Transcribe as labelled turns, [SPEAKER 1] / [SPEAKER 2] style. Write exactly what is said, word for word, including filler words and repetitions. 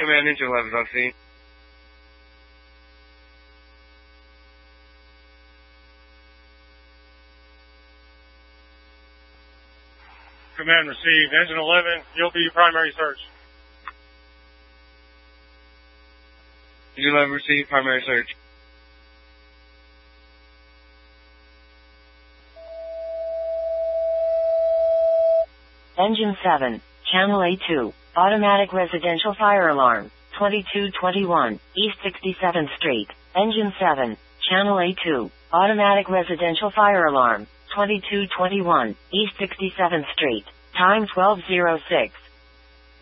[SPEAKER 1] Command Engine eleven on scene.
[SPEAKER 2] Command received. Engine eleven, you'll be primary search.
[SPEAKER 1] Engine eleven received, primary search.
[SPEAKER 3] Engine seven, Channel A two, automatic residential fire alarm, twenty-two twenty-one, East sixty-seventh Street. Engine seven, Channel A two, automatic residential fire alarm, twenty-two twenty-one, East sixty-seventh Street. Time twelve oh six.